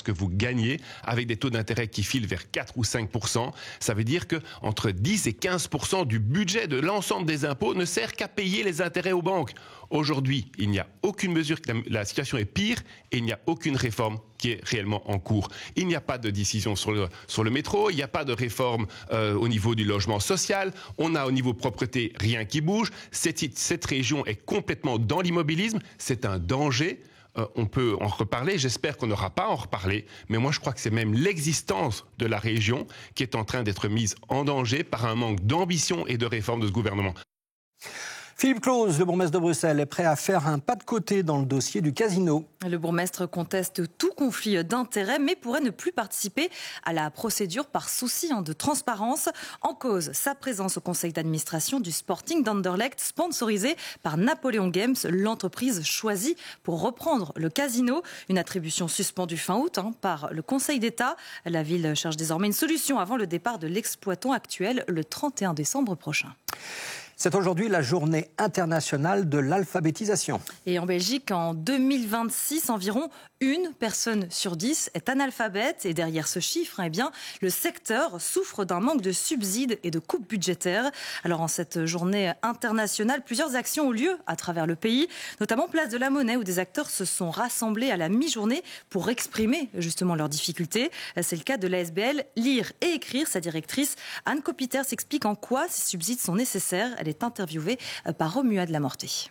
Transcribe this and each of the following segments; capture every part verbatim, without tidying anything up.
ce que vous gagnez, avec des taux d'intérêt qui filent vers quatre ou cinq pour cent, ça veut dire que entre dix et quinze pour cent du budget de l'ensemble des impôts ne sert qu'à payer les intérêts aux banques. Aujourd'hui, il n'y a aucune mesure, la situation est pire et il n'y a aucune réforme qui est réellement en cours. Il n'y a pas de décision sur le, sur le métro, il n'y a pas de réforme euh, au niveau du logement social, on a au niveau propreté rien qui bouge. Cette, cette région est complètement dans l'immobilisme, c'est un danger. Euh, on peut en reparler, j'espère qu'on n'aura pas à en reparler, mais moi je crois que c'est même l'existence de la région qui est en train d'être mise en danger par un manque d'ambition et de réforme de ce gouvernement. Philippe Claus, le bourgmestre de Bruxelles, est prêt à faire un pas de côté dans le dossier du casino. Le bourgmestre conteste tout conflit d'intérêts, mais pourrait ne plus participer à la procédure par souci de transparence. En cause, sa présence au conseil d'administration du Sporting d'Anderlecht, sponsorisé par Napoléon Games, l'entreprise choisie pour reprendre le casino. Une attribution suspendue fin août hein, par le Conseil d'État. La ville cherche désormais une solution avant le départ de l'exploitant actuel le trente et un décembre prochain. C'est aujourd'hui la journée internationale de l'alphabétisation. Et en Belgique, en deux mille vingt-six, environ une personne sur dix est analphabète. Et derrière ce chiffre, eh bien, le secteur souffre d'un manque de subsides et de coupes budgétaires. Alors en cette journée internationale, plusieurs actions ont lieu à travers le pays, notamment Place de la Monnaie, où des acteurs se sont rassemblés à la mi-journée pour exprimer justement leurs difficultés. C'est le cas de l'A S B L Lire et Écrire. Sa directrice, Anne Copiter, s'explique en quoi ces subsides sont nécessaires. Elle est interviewée par Romuald Lamorté.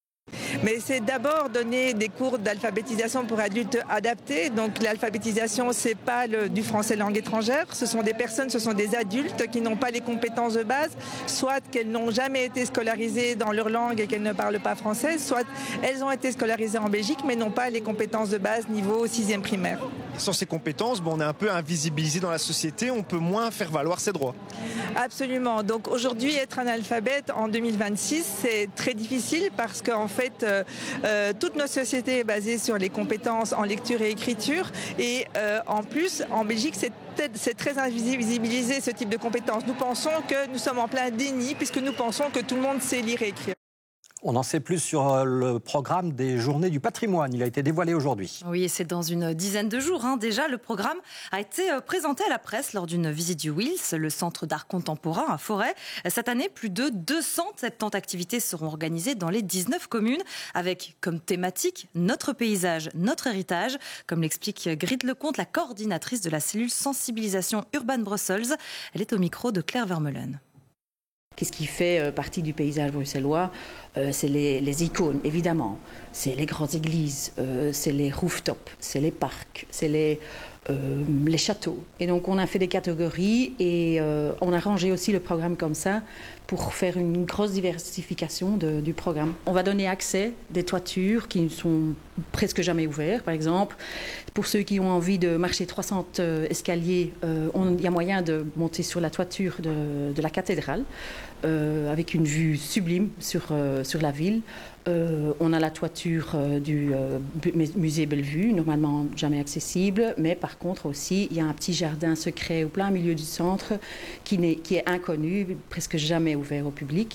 Mais c'est d'abord donner des cours d'alphabétisation pour adultes adaptés. Donc l'alphabétisation, c'est pas le, du français langue étrangère. Ce sont des personnes, ce sont des adultes qui n'ont pas les compétences de base, soit qu'elles n'ont jamais été scolarisées dans leur langue et qu'elles ne parlent pas français, soit elles ont été scolarisées en Belgique mais n'ont pas les compétences de base niveau sixième primaire. Sans ces compétences, bon, on est un peu invisibilisé dans la société, on peut moins faire valoir ses droits. Absolument. Donc aujourd'hui, être analphabète en deux mille vingt-six, c'est très difficile parce qu'en fait, euh, euh, toute notre société est basée sur les compétences en lecture et écriture. Et euh, en plus, en Belgique, c'est, c'est très invisibilisé ce type de compétences. Nous pensons que nous sommes en plein déni puisque nous pensons que tout le monde sait lire et écrire. On en sait plus sur le programme des Journées du patrimoine. Il a été dévoilé aujourd'hui. Oui, et c'est dans une dizaine de jours. Hein. Déjà, le programme a été présenté à la presse lors d'une visite du Wills, le centre d'art contemporain à Forêt. Cette année, plus de deux cent soixante-dix activités seront organisées dans les dix-neuf communes, avec comme thématique notre paysage, notre héritage, comme l'explique Grete Lecomte, la coordinatrice de la cellule sensibilisation Urban Brussels. Elle est au micro de Claire Vermeulen. Qu'est-ce qui fait partie du paysage bruxellois ? euh, C'est les, les icônes, évidemment. C'est les grandes églises, euh, c'est les rooftops, c'est les parcs, c'est les, euh, les châteaux. Et donc on a fait des catégories et euh, on a rangé aussi le programme comme ça pour faire une grosse diversification de, du programme. On va donner accès des toitures qui ne sont presque jamais ouvertes, par exemple. Pour ceux qui ont envie de marcher trois cents escaliers, euh, on, il y a moyen de monter sur la toiture de, de la cathédrale euh, avec une vue sublime sur, euh, sur la ville. Euh, on a la toiture euh, du euh, musée Bellevue, normalement jamais accessible, mais par contre aussi, il y a un petit jardin secret au plein milieu du centre qui, n'est, qui est inconnu, presque jamais ouvert au public.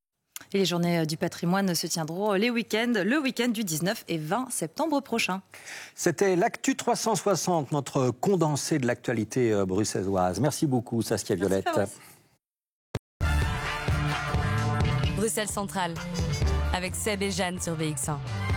Et les journées du patrimoine se tiendront les week-ends, le week-end du dix-neuf et vingt septembre prochain. C'était l'Actu trois cent soixante, notre condensé de l'actualité bruxelloise. Merci beaucoup, Saskia Violette. Merci, Bruxelles Centrale, avec Seb et Jeanne sur V X un.